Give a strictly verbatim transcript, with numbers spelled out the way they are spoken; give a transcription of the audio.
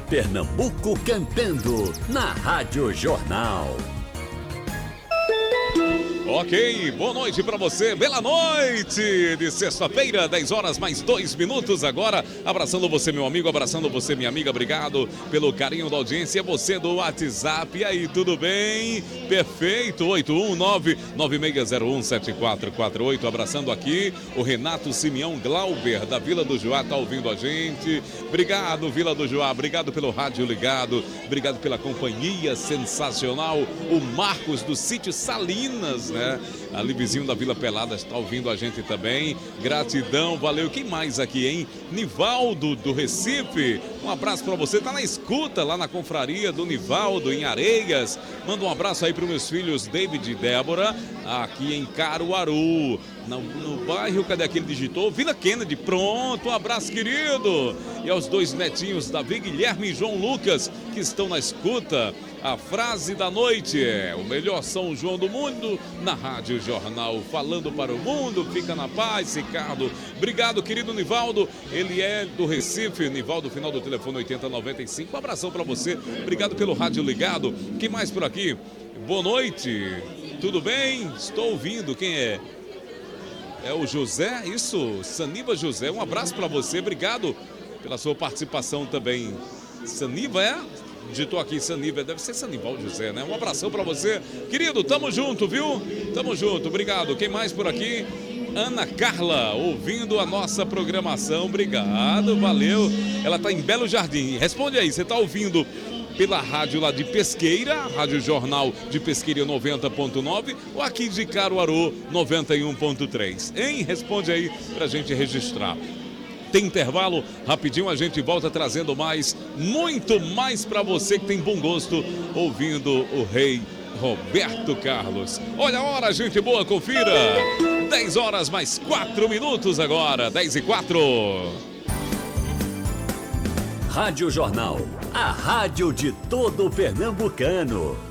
Pernambuco cantando na Rádio Jornal. Ok, boa noite pra você, bela noite de sexta-feira, dez horas mais dois minutos agora, abraçando você meu amigo, abraçando você minha amiga, obrigado pelo carinho da audiência, você do WhatsApp, e aí, tudo bem? Perfeito, oito um nove, nove seis zero um, sete quatro quatro oito, abraçando aqui o Renato Simeão Glauber, da Vila do Joá, tá ouvindo a gente, obrigado Vila do Joá, obrigado pelo rádio ligado, obrigado pela companhia sensacional, o Marcos do Sítio Salinas, né? Ali vizinho da Vila Pelada está ouvindo a gente também. Gratidão, valeu. Quem mais aqui, hein? Nivaldo do Recife. Um abraço para você. Tá na escuta lá na confraria do Nivaldo em Areias. Manda um abraço aí para os meus filhos David e Débora, aqui em Caruaru. No, no bairro, cadê aquele digitou? Vila Kennedy, pronto, um abraço querido. E aos dois netinhos, Davi, Guilherme e João Lucas, que estão na escuta. A frase da noite é: o melhor São João do mundo na Rádio Jornal, falando para o mundo, fica na paz, Ricardo. Obrigado, querido Nivaldo, ele é do Recife, Nivaldo, final do telefone oitenta noventa e cinco. Um abração para você, obrigado pelo rádio ligado. Quem mais por aqui? Boa noite, tudo bem? Estou ouvindo, quem é? É o José, isso, Saniva José, um abraço para você, obrigado pela sua participação também. Saniva é? Digitou aqui Saniva, deve ser Sanival José, né? Um abração para você, querido, tamo junto, viu? Tamo junto, obrigado. Quem mais por aqui? Ana Carla, ouvindo a nossa programação, obrigado, valeu. Ela tá em Belo Jardim, responde aí, você tá ouvindo pela rádio lá de Pesqueira, Rádio Jornal de Pesqueira noventa ponto nove, ou aqui de Caruaru noventa e um ponto três, hein? Responde aí pra gente registrar. Tem intervalo, rapidinho a gente volta trazendo mais, muito mais para você que tem bom gosto ouvindo o rei Roberto Carlos. Olha a hora, gente boa, confira. dez horas mais quatro minutos agora, dez e quatro. Rádio Jornal, a rádio de todo pernambucano.